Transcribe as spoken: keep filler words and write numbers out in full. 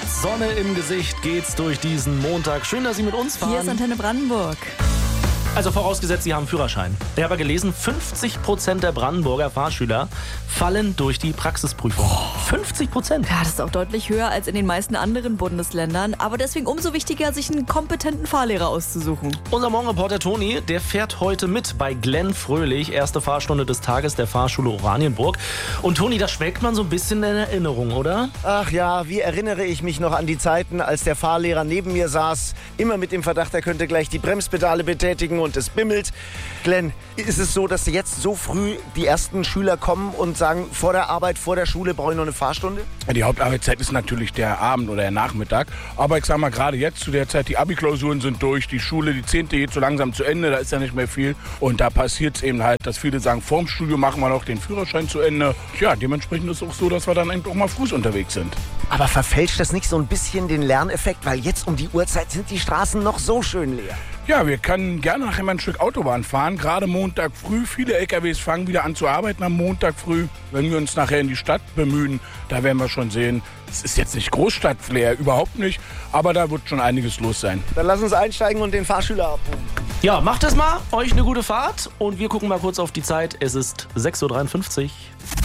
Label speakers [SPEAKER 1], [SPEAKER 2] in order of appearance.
[SPEAKER 1] Sonne im Gesicht geht's durch diesen Montag. Schön, dass Sie mit uns fahren.
[SPEAKER 2] Hier ist Antenne Brandenburg.
[SPEAKER 1] Also vorausgesetzt, Sie haben einen Führerschein. Ich habe gelesen, fünfzig Prozent der Brandenburger Fahrschüler fallen durch die Praxisprüfung. fünfzig Prozent?
[SPEAKER 2] Ja, das ist auch deutlich höher als in den meisten anderen Bundesländern. Aber deswegen umso wichtiger, sich einen kompetenten Fahrlehrer auszusuchen.
[SPEAKER 1] Unser Morgenreporter Toni, der fährt heute mit bei Glenn Fröhlich. Erste Fahrstunde des Tages der Fahrschule Oranienburg. Und Toni, da schwelgt man so ein bisschen in Erinnerung, oder?
[SPEAKER 3] Ach ja, wie erinnere ich mich noch an die Zeiten, als der Fahrlehrer neben mir saß, immer mit dem Verdacht, er könnte gleich die Bremspedale betätigen und es bimmelt. Glenn, ist es so, dass jetzt so früh die ersten Schüler kommen und sagen, vor der Arbeit, vor der Schule brauche ich noch eine Fahrstunde?
[SPEAKER 4] Ja, die Hauptarbeitszeit ist natürlich der Abend oder der Nachmittag. Aber ich sag mal, gerade jetzt zu der Zeit, die Abi-Klausuren sind durch, die Schule, die zehnte geht so langsam zu Ende, da ist ja nicht mehr viel. Und da passiert es eben halt, dass viele sagen, vorm Studium machen wir noch den Führerschein zu Ende. Ja, dementsprechend ist es auch so, dass wir dann eben auch mal Fuß unterwegs sind.
[SPEAKER 3] Aber verfälscht das nicht so ein bisschen den Lerneffekt? Weil jetzt um die Uhrzeit sind die Straßen noch so schön leer.
[SPEAKER 4] Ja, wir können gerne nachher mal ein Stück Autobahn fahren. Gerade Montag früh. Viele L K Ws fangen wieder an zu arbeiten am Montag früh. Wenn wir uns nachher in die Stadt bemühen, da werden wir schon sehen, es ist jetzt nicht Großstadtflair, überhaupt nicht. Aber da wird schon einiges los sein.
[SPEAKER 3] Dann lass uns einsteigen und den Fahrschüler abholen.
[SPEAKER 1] Ja, macht es mal. Euch eine gute Fahrt. Und wir gucken mal kurz auf die Zeit. Es ist sechs Uhr dreiundfünfzig.